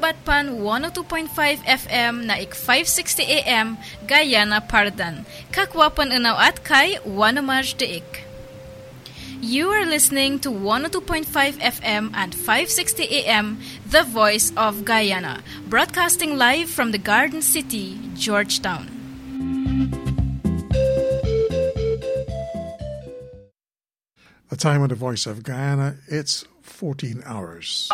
Batpan 102.5 FM na ik 560 AM Guyana Pardan. Kakwapan unaw at kay Wanamaj Deik. You are listening to 102.5 FM and 560 AM, The Voice of Guyana, broadcasting live from the Garden City, Georgetown. The time of The Voice of Guyana, it's 14 hours.